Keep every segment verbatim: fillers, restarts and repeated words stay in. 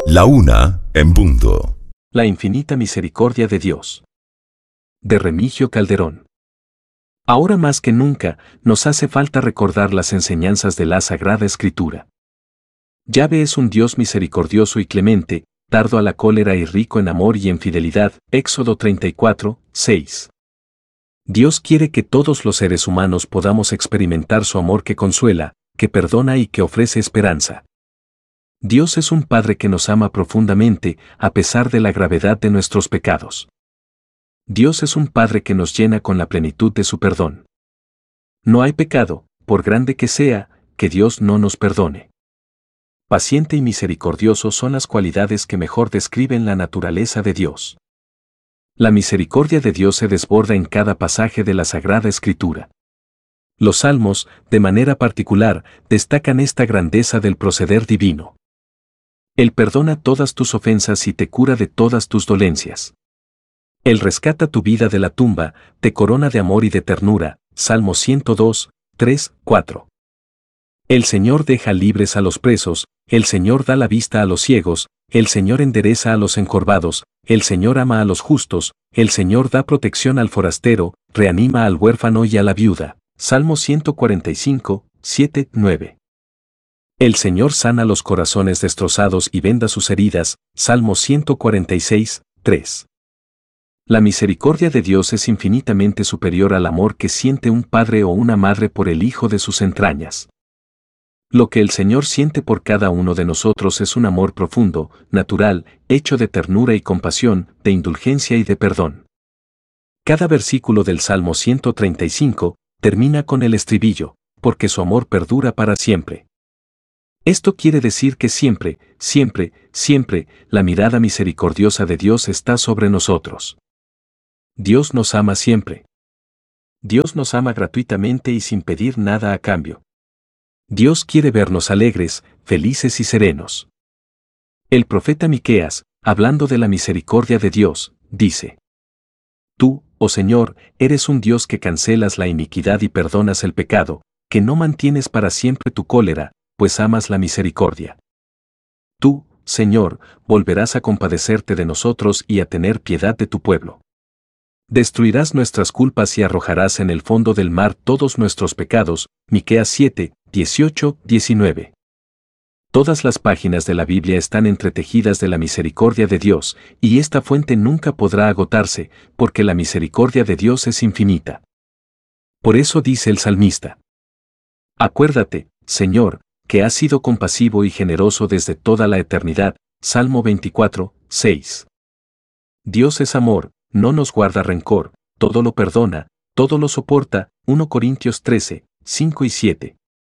La una en punto. La infinita misericordia de Dios. De Remigio Calderón. Ahora más que nunca, nos hace falta recordar las enseñanzas de la Sagrada Escritura. Yahvé es un Dios misericordioso y clemente, tardo a la cólera y rico en amor y en fidelidad. Éxodo treinta y cuatro, seis. Dios quiere que todos los seres humanos podamos experimentar su amor que consuela, que perdona y que ofrece esperanza. Dios es un Padre que nos ama profundamente, a pesar de la gravedad de nuestros pecados. Dios es un Padre que nos llena con la plenitud de su perdón. No hay pecado, por grande que sea, que Dios no nos perdone. Paciente y misericordioso son las cualidades que mejor describen la naturaleza de Dios. La misericordia de Dios se desborda en cada pasaje de la Sagrada Escritura. Los salmos, de manera particular, destacan esta grandeza del proceder divino. Él perdona todas tus ofensas y te cura de todas tus dolencias. Él rescata tu vida de la tumba, te corona de amor y de ternura. Salmo ciento dos, tres, cuatro. El Señor deja libres a los presos, el Señor da la vista a los ciegos, el Señor endereza a los encorvados, el Señor ama a los justos, el Señor da protección al forastero, reanima al huérfano y a la viuda. Salmo ciento cuarenta y cinco, siete, nueve. El Señor sana los corazones destrozados y venda sus heridas. Salmo ciento cuarenta y seis, tres. La misericordia de Dios es infinitamente superior al amor que siente un padre o una madre por el hijo de sus entrañas. Lo que el Señor siente por cada uno de nosotros es un amor profundo, natural, hecho de ternura y compasión, de indulgencia y de perdón. Cada versículo del Salmo ciento treinta y cinco termina con el estribillo, porque su amor perdura para siempre. Esto quiere decir que siempre, siempre, siempre, la mirada misericordiosa de Dios está sobre nosotros. Dios nos ama siempre. Dios nos ama gratuitamente y sin pedir nada a cambio. Dios quiere vernos alegres, felices y serenos. El profeta Miqueas, hablando de la misericordia de Dios, dice: Tú, oh Señor, eres un Dios que cancelas la iniquidad y perdonas el pecado, que no mantienes para siempre tu cólera, pues amas la misericordia. Tú, Señor, volverás a compadecerte de nosotros y a tener piedad de tu pueblo. Destruirás nuestras culpas y arrojarás en el fondo del mar todos nuestros pecados. Miqueas siete, dieciocho, diecinueve. Todas las páginas de la Biblia están entretejidas de la misericordia de Dios, y esta fuente nunca podrá agotarse, porque la misericordia de Dios es infinita. Por eso dice el salmista: Acuérdate, Señor, que has sido compasivo y generoso desde toda la eternidad. Salmo veinticuatro, seis. Dios es amor, no nos guarda rencor, todo lo perdona, todo lo soporta. primera Corintios trece, cinco y siete.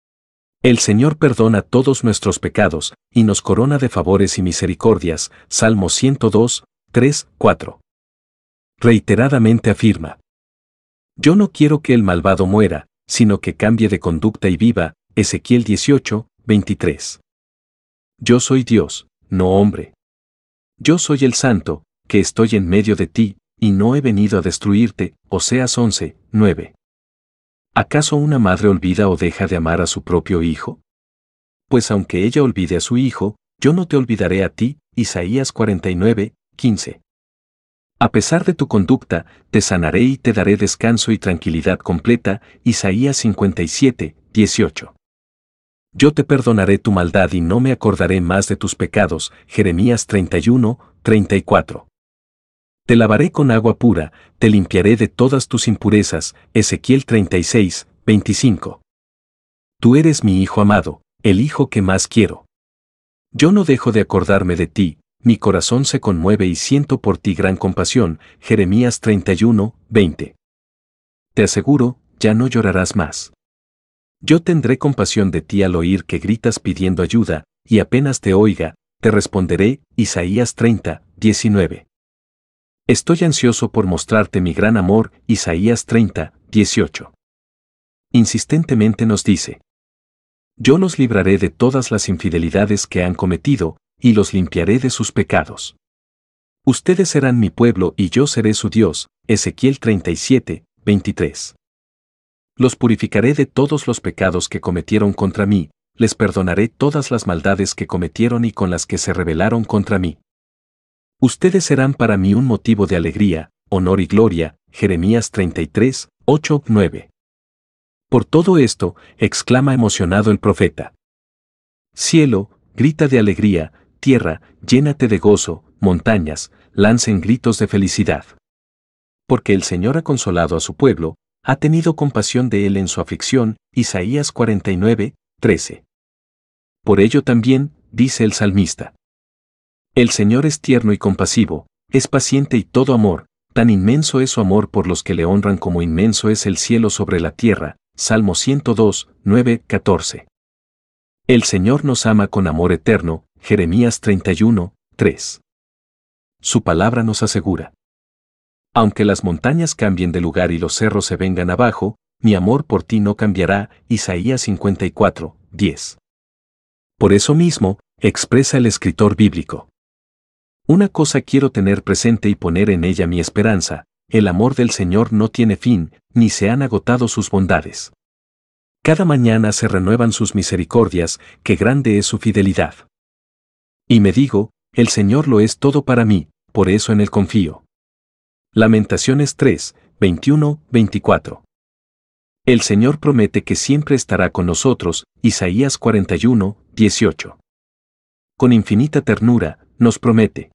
El Señor perdona todos nuestros pecados, y nos corona de favores y misericordias. Salmo ciento dos, tres, cuatro. Reiteradamente afirma: Yo no quiero que el malvado muera, sino que cambie de conducta y viva. Ezequiel dieciocho, veintitrés. Yo soy Dios, no hombre. Yo soy el Santo, que estoy en medio de ti, y no he venido a destruirte. Oseas once, nueve. ¿Acaso una madre olvida o deja de amar a su propio hijo? Pues aunque ella olvide a su hijo, yo no te olvidaré a ti. Isaías cuarenta y nueve, quince. A pesar de tu conducta, te sanaré y te daré descanso y tranquilidad completa. Isaías cincuenta y siete, dieciocho. Yo te perdonaré tu maldad y no me acordaré más de tus pecados. Jeremías treinta y uno, treinta y cuatro. Te lavaré con agua pura, te limpiaré de todas tus impurezas. Ezequiel treinta y seis, veinticinco. Tú eres mi hijo amado, el hijo que más quiero. Yo no dejo de acordarme de ti, mi corazón se conmueve y siento por ti gran compasión. Jeremías treinta y uno, veinte. Te aseguro, ya no llorarás más. Yo tendré compasión de ti al oír que gritas pidiendo ayuda, y apenas te oiga, te responderé. Isaías treinta, diecinueve. Estoy ansioso por mostrarte mi gran amor. Isaías treinta, dieciocho. Insistentemente nos dice: Yo los libraré de todas las infidelidades que han cometido, y los limpiaré de sus pecados. Ustedes serán mi pueblo y yo seré su Dios. Ezequiel treinta y siete, veintitrés. Los purificaré de todos los pecados que cometieron contra mí. les perdonaré todas las maldades que cometieron y con las que se rebelaron contra mí. Ustedes serán para mí un motivo de alegría, honor y gloria. Jeremías treinta y tres, ocho, nueve. Por todo esto, exclama emocionado el profeta. Cielo, grita de alegría, tierra, llénate de gozo, montañas, lancen gritos de felicidad. Porque el Señor ha consolado a su pueblo, ha tenido compasión de él en su aflicción. Isaías cuarenta y nueve, trece. Por ello también, dice el salmista. El Señor es tierno y compasivo, es paciente y todo amor, tan inmenso es su amor por los que le honran como inmenso es el cielo sobre la tierra. Salmo ciento dos, nueve, catorce. El Señor nos ama con amor eterno. Jeremías treinta y uno, tres. Su palabra nos asegura. Aunque las montañas cambien de lugar y los cerros se vengan abajo, mi amor por ti no cambiará. Isaías cincuenta y cuatro, diez. Por eso mismo, expresa el escritor bíblico. Una cosa quiero tener presente y poner en ella mi esperanza: el amor del Señor no tiene fin, ni se han agotado sus bondades. Cada mañana se renuevan sus misericordias, qué grande es su fidelidad. Y me digo, el Señor lo es todo para mí, por eso en él confío. Lamentaciones tres, veintiuno, veinticuatro. El Señor promete que siempre estará con nosotros. Isaías cuarenta y uno, dieciocho. Con infinita ternura, nos promete: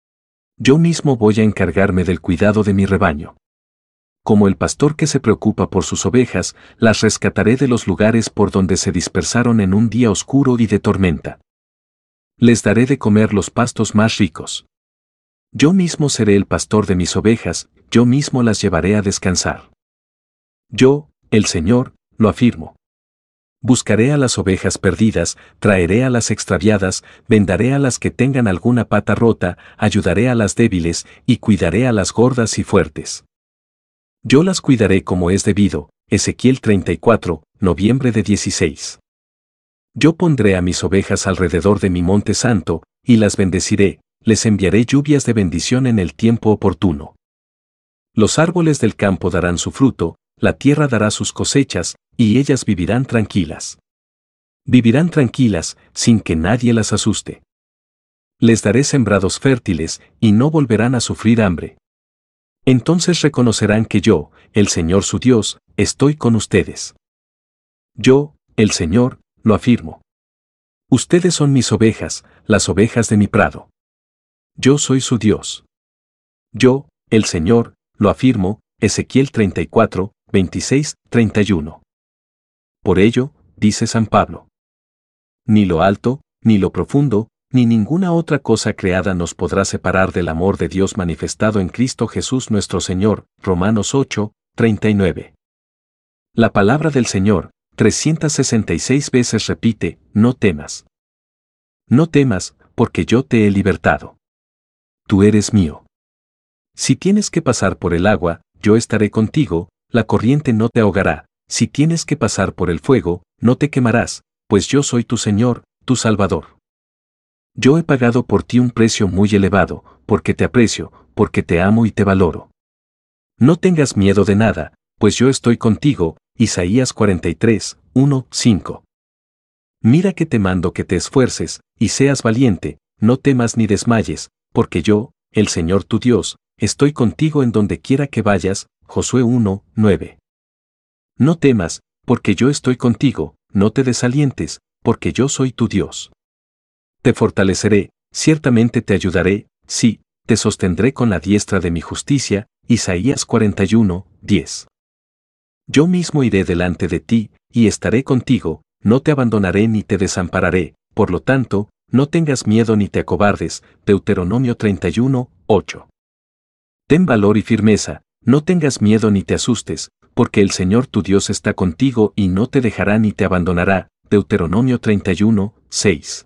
yo mismo voy a encargarme del cuidado de mi rebaño. Como el pastor que se preocupa por sus ovejas, las rescataré de los lugares por donde se dispersaron en un día oscuro y de tormenta. Les daré de comer los pastos más ricos. Yo mismo seré el pastor de mis ovejas, yo mismo las llevaré a descansar. Yo, el Señor, lo afirmo. Buscaré a las ovejas perdidas, traeré a las extraviadas, vendaré a las que tengan alguna pata rota, ayudaré a las débiles, y cuidaré a las gordas y fuertes. Yo las cuidaré como es debido. Ezequiel treinta y cuatro, noviembre de dieciséis. Yo pondré a mis ovejas alrededor de mi monte santo, y las bendeciré, les enviaré lluvias de bendición en el tiempo oportuno. Los árboles del campo darán su fruto, la tierra dará sus cosechas, y ellas vivirán tranquilas. Vivirán tranquilas, sin que nadie las asuste. Les daré sembrados fértiles, y no volverán a sufrir hambre. Entonces reconocerán que yo, el Señor su Dios, estoy con ustedes. Yo, el Señor, lo afirmo. Ustedes son mis ovejas, las ovejas de mi prado. Yo soy su Dios. Yo, el Señor, lo afirmo. Ezequiel treinta y cuatro, veintiséis, treinta y uno. Por ello, dice San Pablo, ni lo alto, ni lo profundo, ni ninguna otra cosa creada nos podrá separar del amor de Dios manifestado en Cristo Jesús nuestro Señor. Romanos ocho, treinta y nueve. La palabra del Señor, trescientas sesenta y seis veces repite: no temas. No temas, porque yo te he libertado. Tú eres mío. Si tienes que pasar por el agua, yo estaré contigo, la corriente no te ahogará. Si tienes que pasar por el fuego, no te quemarás, pues yo soy tu Señor, tu Salvador. Yo he pagado por ti un precio muy elevado, porque te aprecio, porque te amo y te valoro. No tengas miedo de nada, pues yo estoy contigo. Isaías cuarenta y tres, uno, cinco. Mira que te mando que te esfuerces, y seas valiente, no temas ni desmayes, porque yo, el Señor tu Dios, estoy contigo en donde quiera que vayas. Josué uno, nueve. No temas, porque yo estoy contigo, no te desalientes, porque yo soy tu Dios. Te fortaleceré, ciertamente te ayudaré, sí, te sostendré con la diestra de mi justicia. Isaías cuarenta y uno, diez. Yo mismo iré delante de ti, y estaré contigo, no te abandonaré ni te desampararé, por lo tanto, no tengas miedo ni te acobardes. Deuteronomio treinta y uno, ocho. Ten valor y firmeza, no tengas miedo ni te asustes, porque el Señor tu Dios está contigo y no te dejará ni te abandonará. Deuteronomio treinta y uno, seis.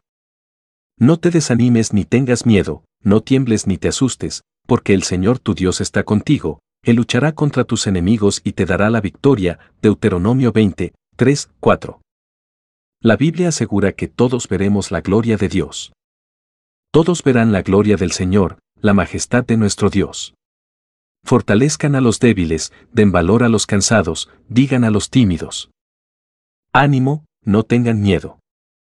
No te desanimes ni tengas miedo, no tiembles ni te asustes, porque el Señor tu Dios está contigo, Él luchará contra tus enemigos y te dará la victoria. Deuteronomio veinte, tres, cuatro. La Biblia asegura que todos veremos la gloria de Dios. Todos verán la gloria del Señor, la majestad de nuestro Dios. Fortalezcan a los débiles, den valor a los cansados, digan a los tímidos: ánimo, no tengan miedo.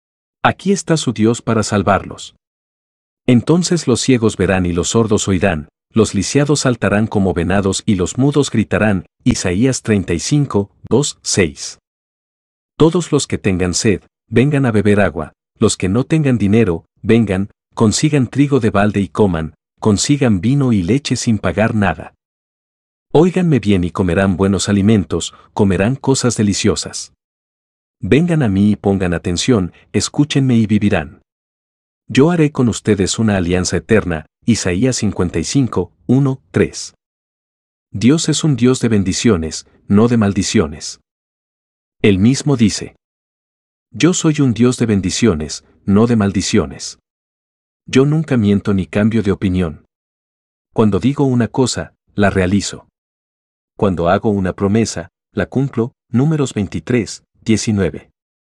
Aquí está su Dios para salvarlos. Entonces los ciegos verán y los sordos oirán, los lisiados saltarán como venados y los mudos gritarán. Isaías treinta y cinco, dos, seis. Todos los que tengan sed, vengan a beber agua, los que no tengan dinero, vengan, consigan trigo de balde y coman, consigan vino y leche sin pagar nada. Óiganme bien y comerán buenos alimentos, comerán cosas deliciosas. Vengan a mí y pongan atención, escúchenme y vivirán. Yo haré con ustedes una alianza eterna. Isaías cincuenta y cinco, uno, tres. Dios es un Dios de bendiciones, no de maldiciones. Él mismo dice: Yo soy un Dios de bendiciones, no de maldiciones. Yo nunca miento ni cambio de opinión. Cuando digo una cosa, la realizo. Cuando hago una promesa, la cumplo. Números veintitrés, diecinueve.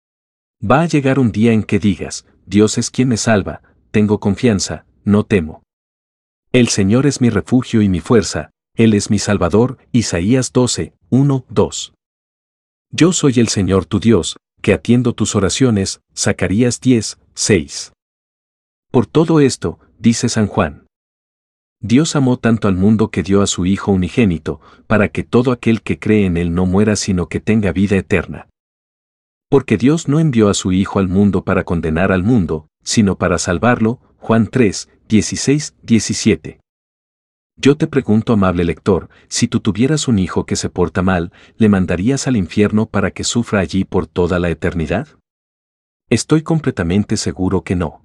Va a llegar un día en que digas: Dios es quien me salva, tengo confianza, no temo. El Señor es mi refugio y mi fuerza, Él es mi Salvador. Isaías doce, uno, dos. Yo soy el Señor tu Dios, que atiendo tus oraciones. Zacarías diez, seis. Por todo esto, dice San Juan: Dios amó tanto al mundo que dio a su Hijo unigénito, para que todo aquel que cree en Él no muera sino que tenga vida eterna. Porque Dios no envió a su Hijo al mundo para condenar al mundo, sino para salvarlo. Juan tres, dieciséis, diecisiete. Yo te pregunto, amable lector, si tú tuvieras un hijo que se porta mal, ¿le mandarías al infierno para que sufra allí por toda la eternidad? Estoy completamente seguro que no.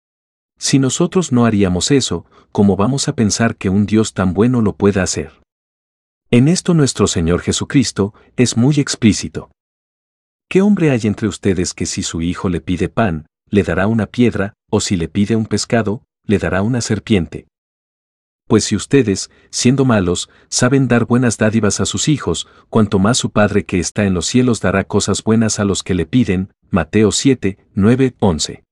Si nosotros no haríamos eso, ¿cómo vamos a pensar que un Dios tan bueno lo pueda hacer? En esto nuestro Señor Jesucristo es muy explícito. ¿Qué hombre hay entre ustedes que si su hijo le pide pan, le dará una piedra, o si le pide un pescado, le dará una serpiente? Pues si ustedes, siendo malos, saben dar buenas dádivas a sus hijos, cuanto más su Padre que está en los cielos dará cosas buenas a los que le piden. Mateo siete, nueve, once.